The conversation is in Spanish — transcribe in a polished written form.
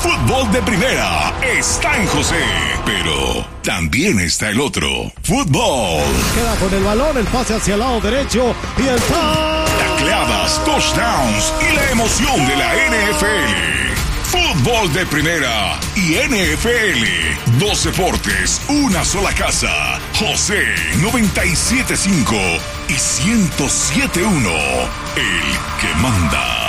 fútbol de primera está en José, pero también está el otro, fútbol. Queda con el balón, el pase hacia el lado derecho y el tacleadas, touchdowns y la emoción de la NFL. Fútbol de primera y NFL. Dos deportes, una sola casa. José 97.5 y 107.1. El que manda.